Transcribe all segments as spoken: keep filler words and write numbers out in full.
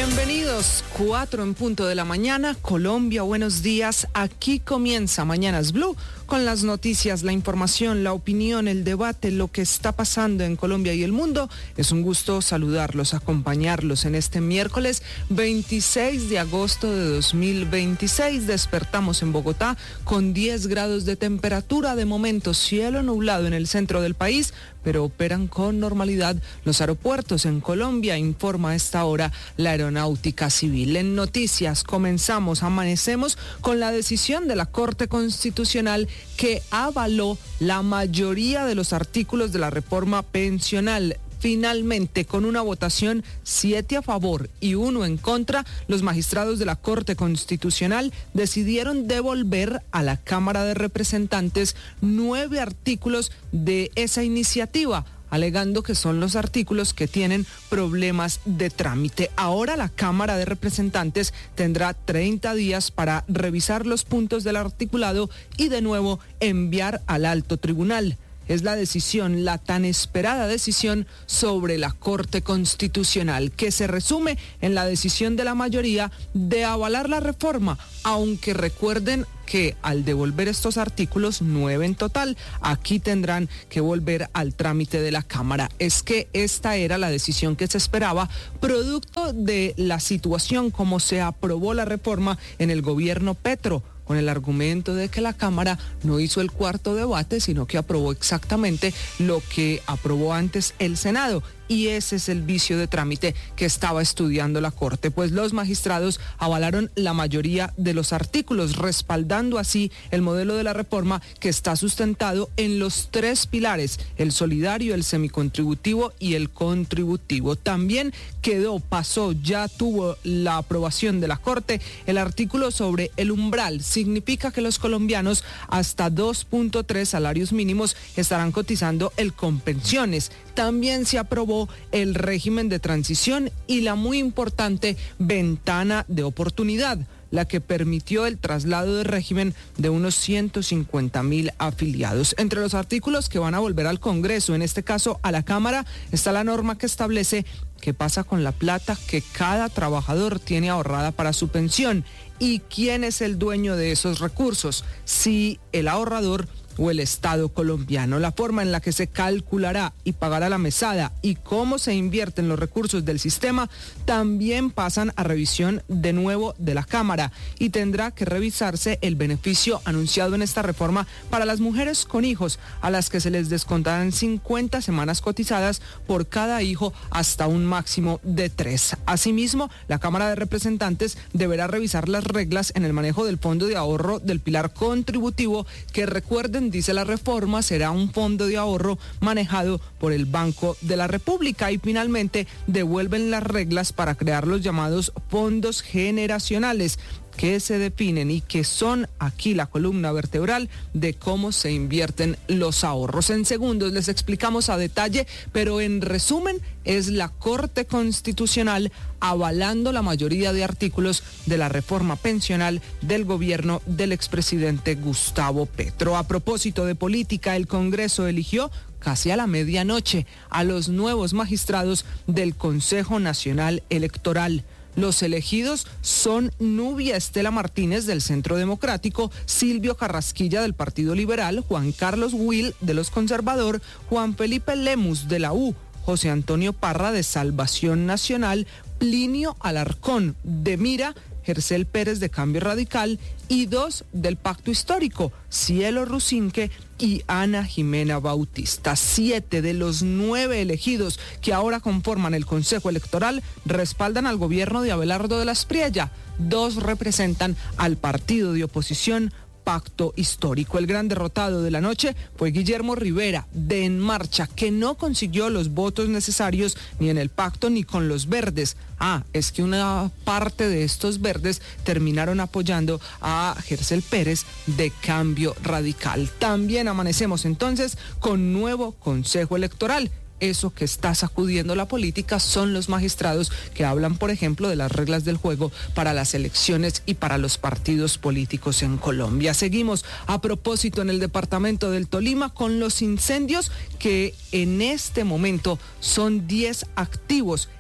Bienvenidos, cuatro en punto de la mañana, Colombia, buenos días. Aquí comienza Mañanas Blue con las noticias, la información, la opinión, el debate, lo que está pasando en Colombia y el mundo. Es un gusto saludarlos, acompañarlos en este miércoles veintiséis de agosto de dos mil veintiséis. Despertamos en Bogotá con diez grados de temperatura, de momento cielo nublado en el centro del país, pero operan con normalidad los aeropuertos en Colombia, informa a esta hora la Aeronáutica Civil. En noticias comenzamos, amanecemos con la decisión de la Corte Constitucional que avaló la mayoría de los artículos de la reforma pensional. Finalmente, con una votación siete a favor y uno en contra, los magistrados de la Corte Constitucional decidieron devolver a la Cámara de Representantes nueve artículos de esa iniciativa, alegando que son los artículos que tienen problemas de trámite. Ahora la Cámara de Representantes tendrá treinta días para revisar los puntos del articulado y de nuevo enviar al alto tribunal. Es la decisión, la tan esperada decisión sobre la Corte Constitucional, que se resume en la decisión de la mayoría de avalar la reforma, aunque recuerden que al devolver estos artículos, nueve en total, aquí tendrán que volver al trámite de la Cámara. Es que esta era la decisión que se esperaba, producto de la situación como se aprobó la reforma en el gobierno Petro, con el argumento de que la Cámara no hizo el cuarto debate, sino que aprobó exactamente lo que aprobó antes el Senado. Y ese es el vicio de trámite que estaba estudiando la Corte, pues los magistrados avalaron la mayoría de los artículos, respaldando así el modelo de la reforma que está sustentado en los tres pilares: el solidario, el semicontributivo y el contributivo. También quedó, pasó, ya tuvo la aprobación de la Corte el artículo sobre el umbral. Significa que los colombianos hasta dos punto tres salarios mínimos estarán cotizando el Colpensiones. También se aprobó el régimen de transición y la muy importante ventana de oportunidad, la que permitió el traslado de régimen de unos ciento cincuenta mil afiliados. Entre los artículos que van a volver al Congreso, en este caso a la Cámara, está la norma que establece qué pasa con la plata que cada trabajador tiene ahorrada para su pensión y quién es el dueño de esos recursos, si el ahorrador o el Estado colombiano. La forma en la que se calculará y pagará la mesada y cómo se invierten los recursos del sistema también pasan a revisión de nuevo de la Cámara, y tendrá que revisarse el beneficio anunciado en esta reforma para las mujeres con hijos, a las que se les descontarán cincuenta semanas cotizadas por cada hijo hasta un máximo de tres. Asimismo, la Cámara de Representantes deberá revisar las reglas en el manejo del fondo de ahorro del pilar contributivo, que, recuerden, dice la reforma, será un fondo de ahorro manejado por el Banco de la República. Y finalmente devuelven las reglas para crear los llamados fondos generacionales, que se definen y que son aquí la columna vertebral de cómo se invierten los ahorros. En segundos les explicamos a detalle, pero en resumen es la Corte Constitucional avalando la mayoría de artículos de la reforma pensional del gobierno del expresidente Gustavo Petro. A propósito de política, el Congreso eligió casi a la medianoche a los nuevos magistrados del Consejo Nacional Electoral. Los elegidos son Nubia Estela Martínez del Centro Democrático, Silvio Carrasquilla del Partido Liberal, Juan Carlos Will de los Conservador, Juan Felipe Lemus de la U, José Antonio Parra de Salvación Nacional, Plinio Alarcón de Mira, Gercel Pérez de Cambio Radical y dos del Pacto Histórico, Cielo Rusinque y Ana Jimena Bautista. Siete de los nueve elegidos que ahora conforman el Consejo Electoral respaldan al gobierno de Abelardo de la Espriella. Dos representan al partido de oposición Pacto Histórico. El gran derrotado de la noche fue Guillermo Rivera, de En Marcha, que no consiguió los votos necesarios ni en el pacto ni con los verdes. Ah, es que una parte de estos verdes terminaron apoyando a Gercel Pérez de Cambio Radical. También amanecemos entonces con nuevo Consejo Electoral. Eso que está sacudiendo la política son los magistrados que hablan, por ejemplo, de las reglas del juego para las elecciones y para los partidos políticos en Colombia. Seguimos a propósito en el departamento del Tolima con los incendios que en este momento son diez activos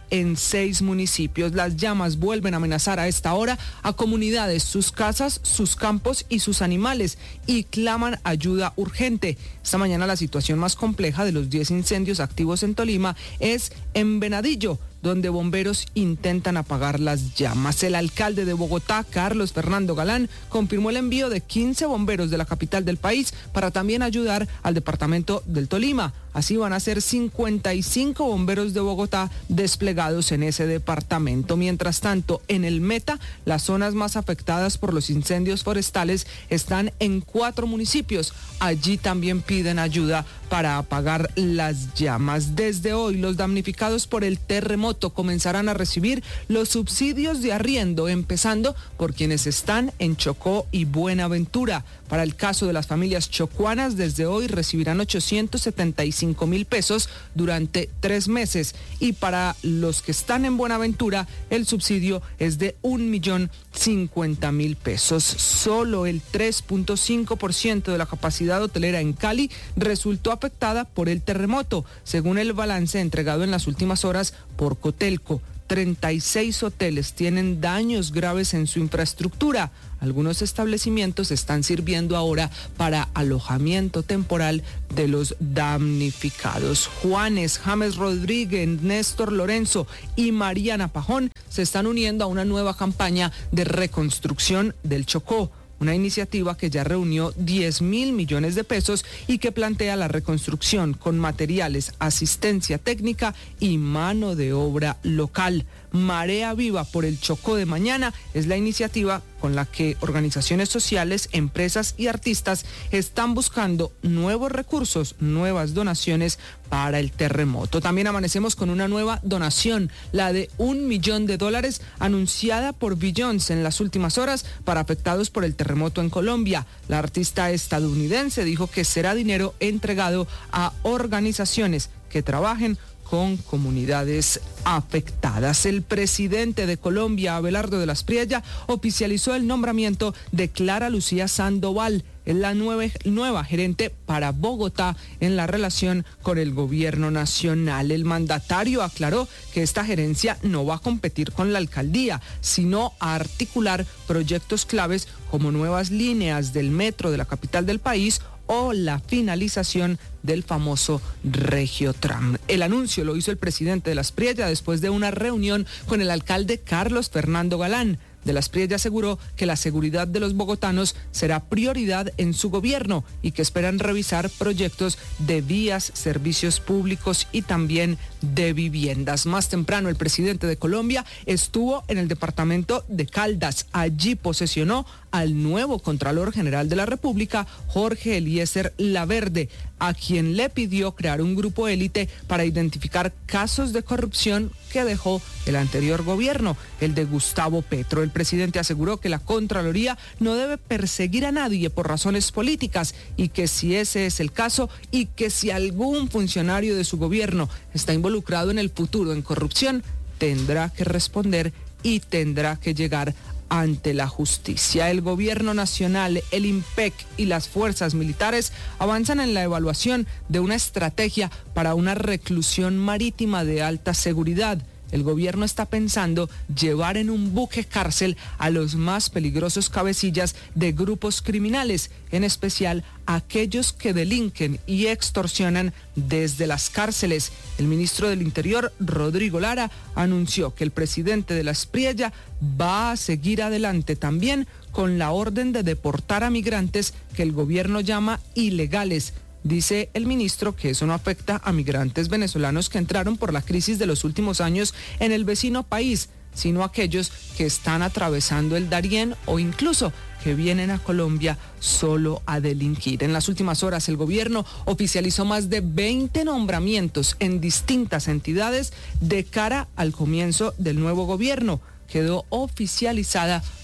en seis municipios. Las llamas vuelven a amenazar a esta hora a comunidades, sus casas, sus campos y sus animales y claman ayuda urgente. Esta mañana la situación más compleja de los diez incendios activos en Tolima es en Venadillo, donde bomberos intentan apagar las llamas. El alcalde de Bogotá, Carlos Fernando Galán, confirmó el envío de quince bomberos de la capital del país para también ayudar al departamento del Tolima. Así van a ser cincuenta y cinco bomberos de Bogotá desplegados en ese departamento. Mientras tanto, en el Meta, las zonas más afectadas por los incendios forestales están en cuatro municipios. Allí también piden ayuda para apagar las llamas. Desde hoy, los damnificados por el terremoto comenzarán a recibir los subsidios de arriendo, empezando por quienes están en Chocó y Buenaventura. Para el caso de las familias chocuanas, desde hoy recibirán ochocientos setenta y cinco mil pesos durante tres meses. Y para los que están en Buenaventura, el subsidio es de un millón cincuenta mil pesos. Solo el tres punto cinco por ciento de la capacidad hotelera en Cali resultó afectada por el terremoto, según el balance entregado en las últimas horas por Cotelco. treinta y seis hoteles tienen daños graves en su infraestructura. Algunos establecimientos están sirviendo ahora para alojamiento temporal de los damnificados. Juanes, James Rodríguez, Néstor Lorenzo y Mariana Pajón se están uniendo a una nueva campaña de reconstrucción del Chocó. Una iniciativa que ya reunió diez mil millones de pesos y que plantea la reconstrucción con materiales, asistencia técnica y mano de obra local. Marea Viva por el Chocó de Mañana es la iniciativa con la que organizaciones sociales, empresas y artistas están buscando nuevos recursos, nuevas donaciones para el terremoto. También amanecemos con una nueva donación, la de un millón de dólares anunciada por Beyoncé en las últimas horas para afectados por el terremoto en Colombia. La artista estadounidense dijo que será dinero entregado a organizaciones que trabajen con comunidades afectadas. El presidente de Colombia, Abelardo de la Espriella, oficializó el nombramiento de Clara Lucía Sandoval, la nueva, nueva gerente para Bogotá en la relación con el gobierno nacional. El mandatario aclaró que esta gerencia no va a competir con la alcaldía, sino a articular proyectos claves como nuevas líneas del metro de la capital del país o la finalización del famoso Regiotram. El anuncio lo hizo el presidente de la Espriella después de una reunión con el alcalde Carlos Fernando Galán. De la Espriella aseguró que la seguridad de los bogotanos será prioridad en su gobierno y que esperan revisar proyectos de vías, servicios públicos y también de viviendas. Más temprano, el presidente de Colombia estuvo en el departamento de Caldas. Allí posesionó al nuevo Contralor General de la República, Jorge Eliezer Laverde, a quien le pidió crear un grupo élite para identificar casos de corrupción que dejó el anterior gobierno, el de Gustavo Petro. El presidente aseguró que la Contraloría no debe perseguir a nadie por razones políticas y que si ese es el caso y que si algún funcionario de su gobierno está involucrado en el futuro en corrupción, tendrá que responder y tendrá que llegar ante la justicia. El gobierno nacional, el IMPEC y las fuerzas militares avanzan en la evaluación de una estrategia para una reclusión marítima de alta seguridad. El gobierno está pensando llevar en un buque cárcel a los más peligrosos cabecillas de grupos criminales, en especial aquellos que delinquen y extorsionan desde las cárceles. El ministro del Interior, Rodrigo Lara, anunció que el presidente de la Espriella va a seguir adelante también con la orden de deportar a migrantes que el gobierno llama ilegales. Dice el ministro que eso no afecta a migrantes venezolanos que entraron por la crisis de los últimos años en el vecino país, sino a aquellos que están atravesando el Darién o incluso que vienen a Colombia solo a delinquir. En las últimas horas, el gobierno oficializó más de veinte nombramientos en distintas entidades de cara al comienzo del nuevo gobierno. Quedó oficializada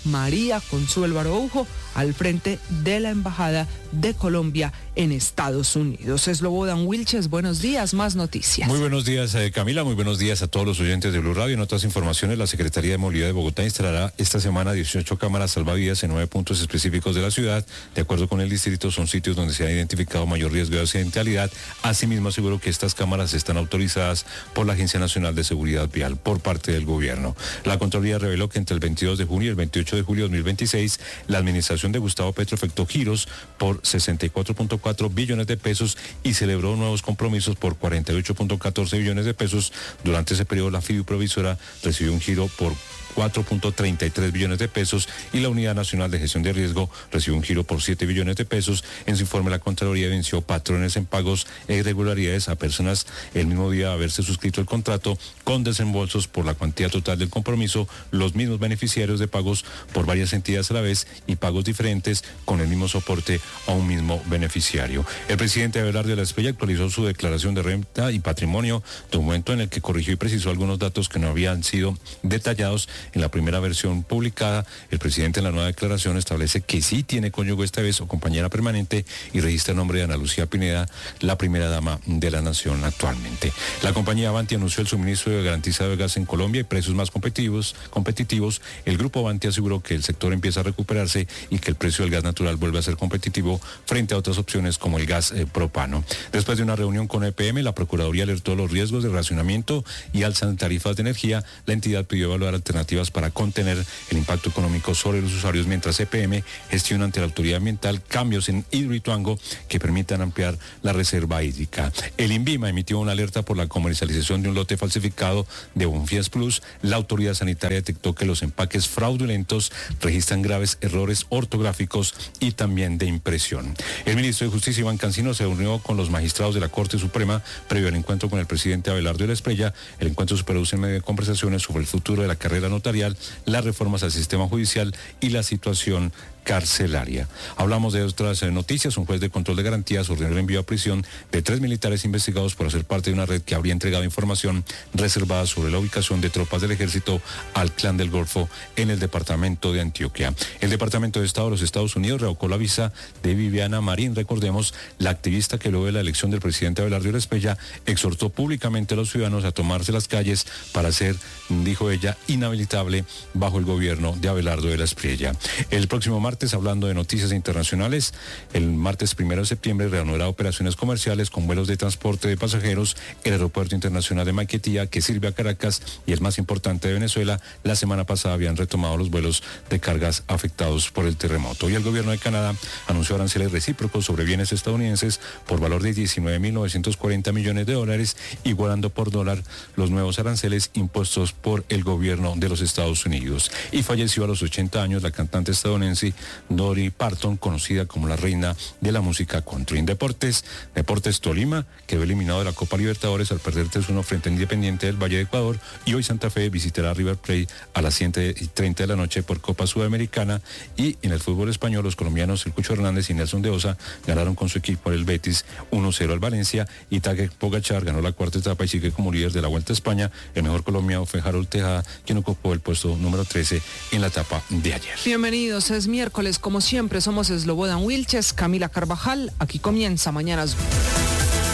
María Consuelo Araujo al frente de la Embajada de Colombia en Estados Unidos. Slobodan Wilches, buenos días, más noticias. Muy buenos días, eh, Camila, muy buenos días a todos los oyentes de Blue Radio. En otras informaciones, la Secretaría de Movilidad de Bogotá instalará esta semana dieciocho cámaras salvavidas en nueve puntos específicos de la ciudad. De acuerdo con el distrito, son sitios donde se ha identificado mayor riesgo de accidentalidad. Asimismo, aseguró que estas cámaras están autorizadas por la Agencia Nacional de Seguridad Vial por parte del gobierno. La Contraloría reveló que entre el veintidós de junio y el veintiocho de julio de dos mil veintiséis, la administración de Gustavo Petro efectuó giros por sesenta y cuatro punto cuatro billones de pesos y celebró nuevos compromisos por cuarenta y ocho punto catorce billones de pesos. Durante ese periodo, la fiduprovisora recibió un giro por cuatro punto treinta y tres billones de pesos y la Unidad Nacional de Gestión de Riesgo recibió un giro por siete billones de pesos. En su informe, la Contraloría evidenció patrones en pagos e irregularidades a personas el mismo día de haberse suscrito el contrato con desembolsos por la cuantía total del compromiso, los mismos beneficiarios de pagos por varias entidades a la vez y pagos diferentes con el mismo soporte a un mismo beneficiario. El presidente Abelardo de la Espriella actualizó su declaración de renta y patrimonio, documento en el que corrigió y precisó algunos datos que no habían sido detallados en la primera versión publicada. El presidente en la nueva declaración establece que sí tiene cónyuge esta vez o compañera permanente y registra el nombre de Ana Lucía Pineda, la primera dama de la nación actualmente. La compañía Avanti anunció el suministro de garantizado de gas en Colombia y precios más competitivos. competitivos. El grupo Avanti aseguró que el sector empieza a recuperarse y que el precio del gas natural vuelve a ser competitivo frente a otras opciones como el gas eh, propano. Después de una reunión con E P M, la Procuraduría alertó los riesgos de racionamiento y alza en tarifas de energía. La entidad pidió evaluar alternativas para contener el impacto económico sobre los usuarios, mientras E P M gestiona ante la autoridad ambiental cambios en Hidroituango que permitan ampliar la reserva hídrica. El INVIMA emitió una alerta por la comercialización de un lote falsificado de Bonfías Plus. La autoridad sanitaria detectó que los empaques fraudulentos registran graves errores ortográficos y también de impresión. El ministro de Justicia, Iván Cancino, se reunió con los magistrados de la Corte Suprema previo al encuentro con el presidente Abelardo de la Espriella. El encuentro se produce en medio de conversaciones sobre el futuro de la carrera notarial, las reformas al sistema judicial y la situación carcelaria. Hablamos de otras eh, noticias. Un juez de control de garantías ordenó el envío a prisión de tres militares investigados por hacer parte de una red que habría entregado información reservada sobre la ubicación de tropas del ejército al Clan del Golfo en el departamento de Antioquia. El Departamento de Estado de los Estados Unidos revocó la visa de Viviana Marín, recordemos, la activista que luego de la elección del presidente Abelardo de la Espriella exhortó públicamente a los ciudadanos a tomarse las calles para ser, dijo ella, inhabilitable bajo el gobierno de Abelardo de la Espriella. El próximo martes Martes, hablando de noticias internacionales, el martes primero de septiembre reanudará operaciones comerciales con vuelos de transporte de pasajeros el Aeropuerto Internacional de Maiquetía, que sirve a Caracas y el más importante de Venezuela. La semana pasada habían retomado los vuelos de cargas afectados por el terremoto. Y el gobierno de Canadá anunció aranceles recíprocos sobre bienes estadounidenses por valor de diecinueve mil novecientos cuarenta millones de dólares, igualando por dólar los nuevos aranceles impuestos por el gobierno de los Estados Unidos. Y falleció a los ochenta años la cantante estadounidense Dolly Parton, conocida como la reina de la música country. En deportes, Deportes Tolima quedó eliminado de la Copa Libertadores al perder tres uno frente a Independiente del Valle de Ecuador, y hoy Santa Fe visitará a River Plate a las siete y treinta de la noche por Copa Sudamericana. Y en el fútbol español, los colombianos El Cucho Hernández y Nelson de Osa ganaron con su equipo el Betis uno cero al Valencia, y Tadej Pogačar ganó la cuarta etapa y sigue como líder de la Vuelta a España. El mejor colombiano fue Harold Tejada, quien ocupó el puesto número trece en la etapa de ayer. Bienvenidos, es miércoles, como siempre somos Slobodan Wilches, Camila Carvajal, aquí comienza Mañanas Blue.